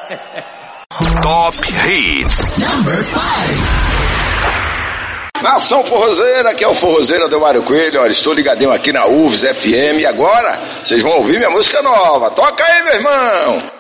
Top Hits Number 5. Nação Forrozeira, aqui é o Forrozeiro do Mário Coelho. Olha, estou ligadinho aqui na UFS FM e agora vocês vão ouvir minha música nova. Toca aí, meu irmão!